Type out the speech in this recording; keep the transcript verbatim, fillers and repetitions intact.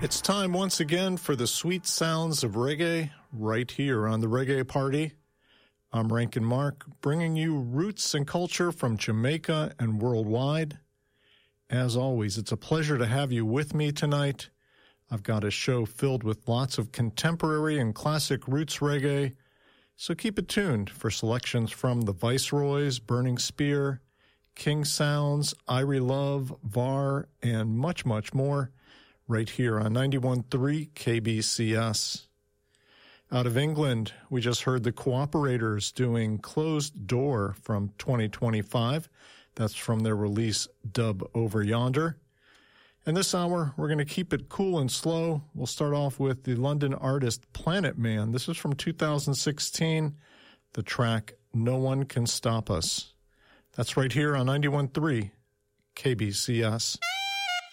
It's time once again for the sweet sounds of reggae right here on the Reggae Party. I'm Rankin Mark, bringing you roots and culture from Jamaica and worldwide. As always, it's a pleasure to have you with me tonight. I've got a show filled with lots of contemporary and classic roots reggae, so keep it tuned for selections from the Viceroys, Burning Spear, King Sounds, Irie Love, V A R, and much, much more right here on ninety-one point three K B C S. Out of England, we just heard the Cooperators doing Closed Door from twenty twenty-five. That's from their release Dub Over Yonder. And this hour, we're going to keep it cool and slow. We'll start off with the London artist Planet Man. This is from two thousand sixteen, the track No One Can Stop Us. That's right here on ninety-one point three K B C S.